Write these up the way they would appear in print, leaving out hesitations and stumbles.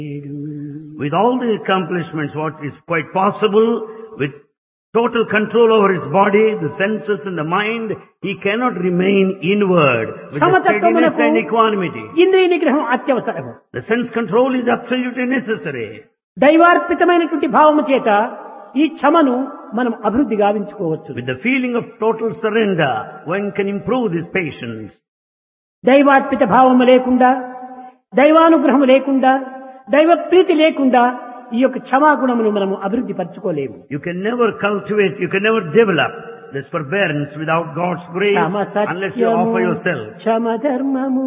With all the accomplishments, what is quite possible, with total control over his body, the senses and the mind, he cannot remain inward with the steadiness and equanimity. ఇంద్రియ నిగ్రహం అత్యవసరము. The sense control is absolutely necessary. దైవార్పితమైనటువంటి భావము చేత ఈ క్షమను మనం అభివృద్ధి గావించుకోవచ్చు. With the feeling of total surrender, one can improve this patience. దైవార్పిత భావము లేకుండా, దైవానుగ్రహము లేకుండా, దైవ ప్రీతి లేకుండా ఈ యొక్క క్షమాగుణమును మనము అభివృద్ధి పరచుకోలేము. You can never cultivate, you can never develop this forbearance without God's grace unless you offer yourself. క్షమ ధర్మము.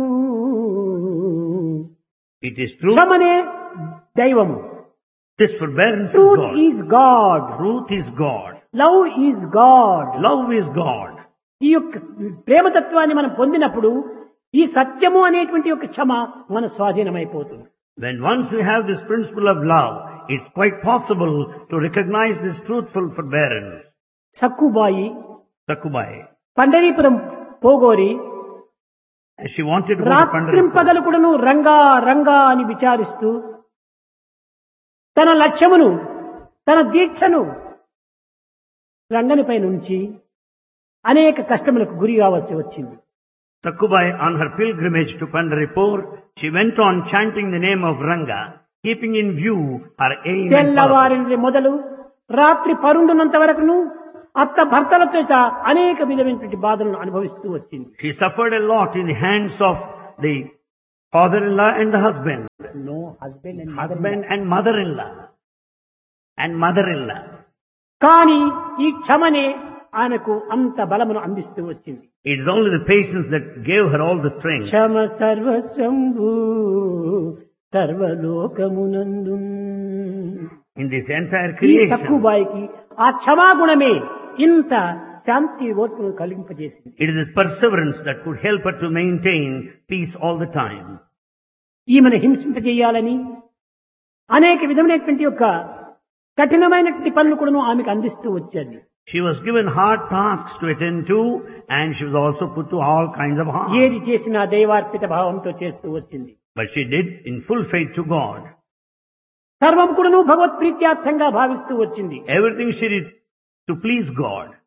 It is true. క్షమనే దైవము. This forbearance Truth is is God. Truth is God. Love is God. Love is God. ఈ యొక్క ప్రేమతత్వాన్ని మనం పొందినప్పుడు ఈ సత్యము అనేటువంటి యొక్క క్షమ మన స్వాధీనమైపోతుంది. When once we have this principle of love, it's quite possible to recognize this truthful forbearance. Sakkubai Sakubai, Pandharpur పోగోరి as she wanted to go to Pandharpur, రాత్రింపగలు కూడాను రంగా రంగా అని విచారిస్తూ తన లక్ష్యమును, తన దీక్షను రంగనిపై నుంచి అనేక కష్టములకు గురి కావాల్సి వచ్చింది. Sakubai, on her pilgrimage to Pandharpur, she went on chanting the name of Ranga, keeping in view her aim and purpose. తెల్లవారి మొదలు రాత్రి పరుండునంత వరకును అత్త భర్తలతో అనేక విధమైనటువంటి బాధలను అనుభవిస్తూ వచ్చింది. She suffered a lot in the hands of the father-in-law and the husband. No husband and Husband and mother-in-law. And mother-in-law. కానీ ఈ క్షమనే ఆయనకు అంత బలమును అందిస్తూ వచ్చింది. It is only the patience that gave her all the strength. Kshama సర్వస్వంభూ సర్వలోకమునందు. In this entire ఈ creation, సక్కుబాయికి ఆ క్షమాగుణమే ఇంత శాంతి ఓర్పును కలిగింపజేసింది. it is this perseverance that could help her to maintain peace all the time. ఈమెను హింసింపజేయాలని అనేక విధమైనటువంటి యొక్క కఠినమైనటువంటి పనులు కూడా ఆమెకు అందిస్తూ వచ్చేది. She was given hard tasks to attend to, and she was also put to all kinds of harm. ఏది చేసినా దైవార్పిత భావంతో చేస్తూ వచ్చింది. But she did in full faith to God. సర్వం కూడాను భగవత్ ప్రీత్యార్థంగా భావిస్తూ వచ్చింది. Everything she did to please God.